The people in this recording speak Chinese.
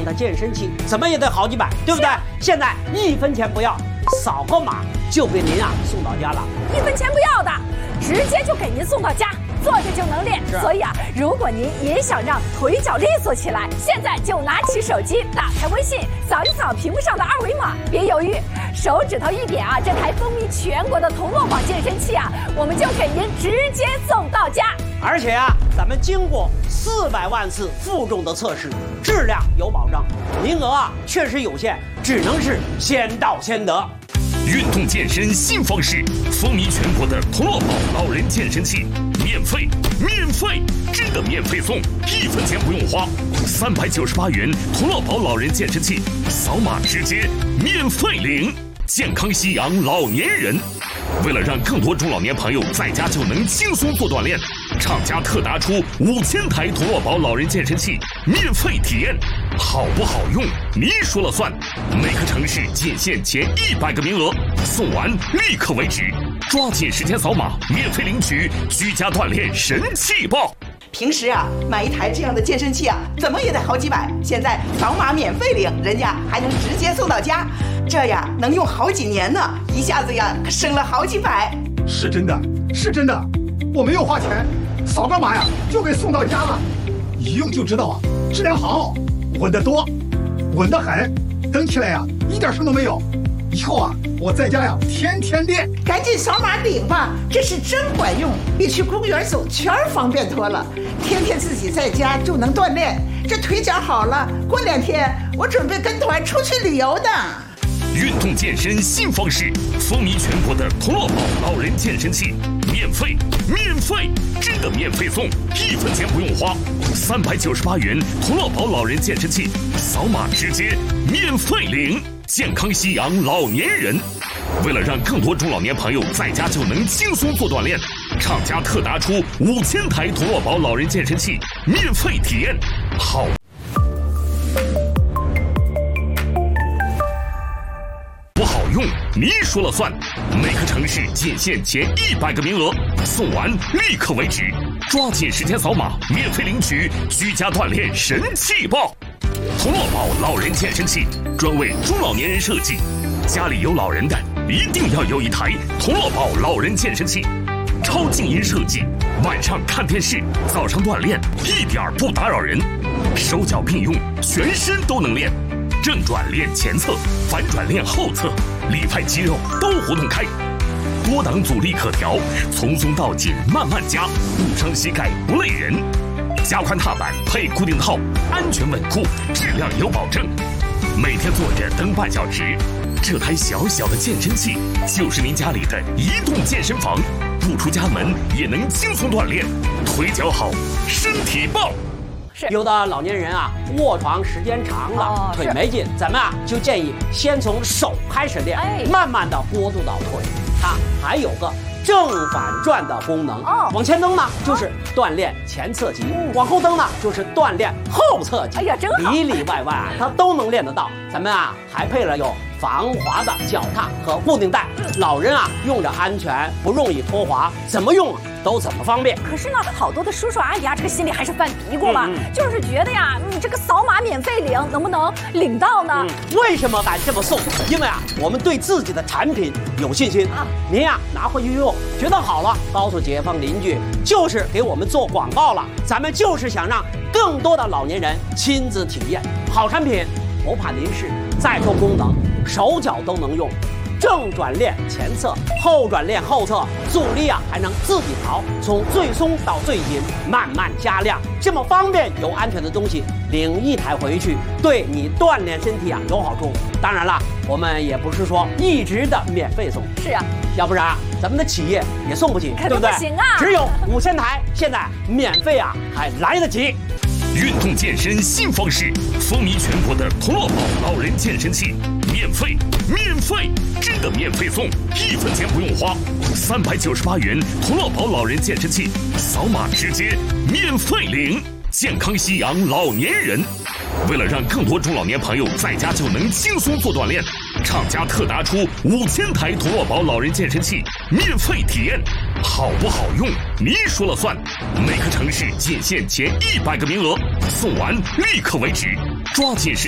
的健身器怎么也得好几百，对不对？现在1分钱不要，扫个码就给您送到家了。 1分钱不要的，直接就给您送到家。坐着就能练，所以如果您也想让腿脚利索起来，现在就拿起手机，打开微信，扫一扫屏幕上的2维码，别犹豫，手指头一点这台风靡全国的童乐宝健身器我们就给您直接送到家。 而且咱们经过400万次负重的测试，质量有保障，名额确实有限，只能是先到先得。 运动健身新方式，风靡全国的童乐宝老人健身器，免费，真的免费送，1分钱不用花，398元童乐宝老人健身器，扫码直接免费领，健康夕阳老年人。为了让更多中老年朋友在家就能轻松做锻炼，厂家特拿出5000台童乐宝老人健身器免费体验，好不好用你说了算。每个城市仅限前100个名额，送完立刻为止，抓紧时间扫码免费领取居家锻炼神器包。 平时买一台这样的健身器怎么也得好几百，现在扫码免费领，人家还能直接送到家，这能用好几年呢，一下子可省了好几百。 是真的，我没有花钱，扫个码就给送到家了，一用就知道质量好，稳得多，稳得很，蹬起来一点声都没有。以后我在家天天练。 赶紧扫码领吧，这是真管用，比去公园走圈方便多了。天天自己在家就能锻炼，这腿脚好了，过2天我准备跟团出去旅游的。 运动健身新方式，风靡全国的童乐宝老人健身器，免费，真的免费送，1分钱不用花，398元童乐宝老人健身器，扫码直接免费领，健康夕阳老年人。为了让更多中老年朋友在家就能轻松做锻炼，厂家特拿出5000台童乐宝老人健身器免费体验，好不好用你说了算。每个城市仅限前100个名额，送完立刻为止，抓紧时间扫码免费领取居家锻炼神器包。童乐宝老人健身器专为中老年人设计，家里有老人的一定要有一台童乐宝老人健身器，超静音设计，晚上看电视，早上锻炼一点不打扰人，手脚并用，全身都能练，正转练前侧，反转练后侧，里外肌肉都活动开，多档阻力可调，从松到紧慢慢加，不伤膝盖不累人，加宽踏板配固定套，安全稳固，质量有保证。每天坐着蹬半小时，这台小小的健身器就是您家里的移动健身房，不出家门也能轻松锻炼，腿脚好，身体棒。 有的老年人卧床时间长了，腿没劲，咱们就建议先从手开始练，慢慢的过渡到腿。它还有个正反转的功能，往前蹬呢就是锻炼前侧肌，往后蹬呢就是锻炼后侧肌。真好，里里外外它都能练得到。咱们还配了有防滑的脚踏和固定带，老人用着安全，不容易脱滑，怎么用都怎么方便。 可是呢，好多的叔叔阿姨这个心里还是犯嘀咕了，就是觉得这个扫码免费领能不能领到呢？ 为什么敢这么送？因为我们对自己的产品有信心您拿回去用，觉得好了，告诉街坊邻居，就是给我们做广告了。咱们就是想让更多的老年人亲自体验好产品，不怕您是再多功能，手脚都能用。正转练前侧，后转练后侧，阻力还能自己调，从最松到最紧，慢慢加量，这么方便又安全的东西，领一台回去，对你锻炼身体有好处。当然了，我们也不是说一直的免费送， 是要不然咱们的企业也送不起，对不对？ 不行只有5000台，现在免费还来得及。 运动健身新方式，风靡全国的童乐宝老人健身器，免费，真的免费送，1分钱不用花，398元童乐宝老人健身器，扫码直接免费领，健康夕阳老年人。为了让更多中老年朋友在家就能轻松做锻炼，厂家特拿出5000台童乐宝老人健身器免费体验，好不好用你说了算。每个城市仅限前100个名额，送完立刻为止，抓紧时